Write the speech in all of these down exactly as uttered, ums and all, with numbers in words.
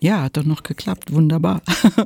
Ja, hat doch noch geklappt. Wunderbar.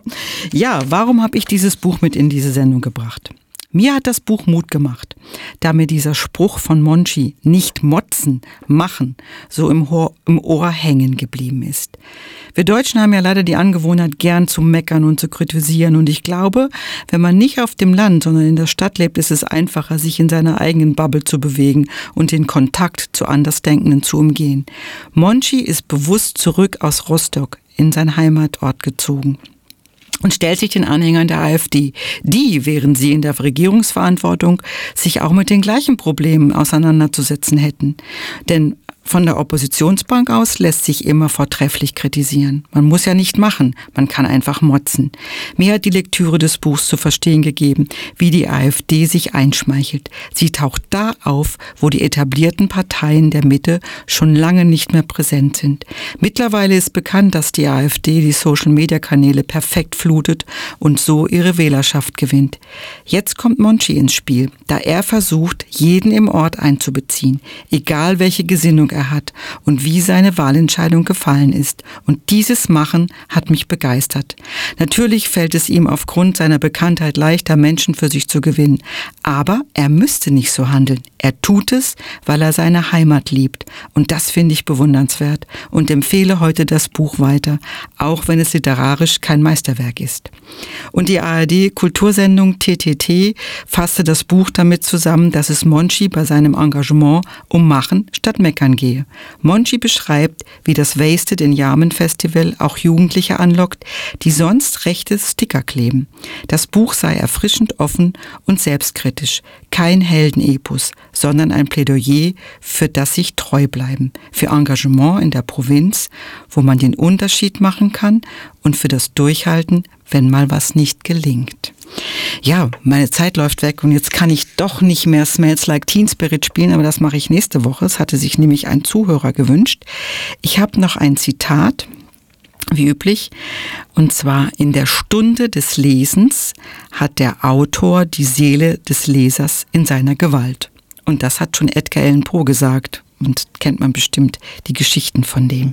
Ja, warum habe ich dieses Buch mit in diese Sendung gebracht? Mir hat das Buch Mut gemacht, da mir dieser Spruch von Monchi, nicht motzen, machen, so im Ohr, im Ohr hängen geblieben ist. Wir Deutschen haben ja leider die Angewohnheit, gern zu meckern und zu kritisieren. Und ich glaube, wenn man nicht auf dem Land, sondern in der Stadt lebt, ist es einfacher, sich in seiner eigenen Bubble zu bewegen und den Kontakt zu Andersdenkenden zu umgehen. Monchi ist bewusst zurück aus Rostock in sein Heimatort gezogen und stellt sich den Anhängern der AfD, die, während sie in der Regierungsverantwortung sich auch mit den gleichen Problemen auseinanderzusetzen hätten. Denn von der Oppositionsbank aus lässt sich immer vortrefflich kritisieren. Man muss ja nicht machen, man kann einfach motzen. Mir hat die Lektüre des Buchs zu verstehen gegeben, wie die AfD sich einschmeichelt. Sie taucht da auf, wo die etablierten Parteien der Mitte schon lange nicht mehr präsent sind. Mittlerweile ist bekannt, dass die AfD die Social-Media-Kanäle perfekt flutet und so ihre Wählerschaft gewinnt. Jetzt kommt Monchi ins Spiel, da er versucht, jeden im Ort einzubeziehen, egal welche Gesinnung er hat und wie seine Wahlentscheidung gefallen ist. Und dieses Machen hat mich begeistert. Natürlich fällt es ihm aufgrund seiner Bekanntheit leichter, Menschen für sich zu gewinnen. Aber er müsste nicht so handeln. Er tut es, weil er seine Heimat liebt. Und das finde ich bewundernswert und empfehle heute das Buch weiter, auch wenn es literarisch kein Meisterwerk ist. Und die A R D-Kultursendung T T T fasste das Buch damit zusammen, dass es Monchi bei seinem Engagement um Machen statt Meckern geht. Monchi beschreibt, wie das Wasted in Yamen Festival auch Jugendliche anlockt, die sonst rechte Sticker kleben. Das Buch sei erfrischend offen und selbstkritisch. Kein Heldenepos, sondern ein Plädoyer für das sich treu bleiben, für Engagement in der Provinz, wo man den Unterschied machen kann und für das Durchhalten, wenn mal was nicht gelingt. Ja, meine Zeit läuft weg und jetzt kann ich doch nicht mehr Smells Like Teen Spirit spielen, aber das mache ich nächste Woche. Es hatte sich nämlich ein Zuhörer gewünscht. Ich habe noch ein Zitat, wie üblich, und zwar: In der Stunde des Lesens hat der Autor die Seele des Lesers in seiner Gewalt. Und das hat schon Edgar Allan Poe gesagt. Und kennt man bestimmt die Geschichten von dem.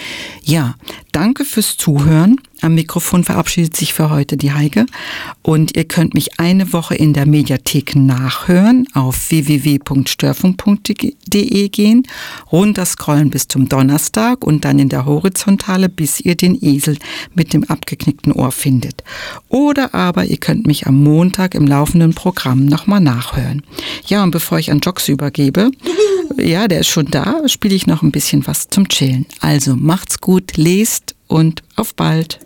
Ja, danke fürs Zuhören. Am Mikrofon verabschiedet sich für heute die Heike. Und ihr könnt mich eine Woche in der Mediathek nachhören, auf w w w punkt störfunk punkt d e gehen, runterscrollen bis zum Donnerstag und dann in der Horizontale, bis ihr den Esel mit dem abgeknickten Ohr findet. Oder aber ihr könnt mich am Montag im laufenden Programm nochmal nachhören. Ja, und bevor ich an Jocks übergebe, ja, der ist schon da, spiele ich noch ein bisschen was zum Chillen. Also macht's gut, lest und auf bald.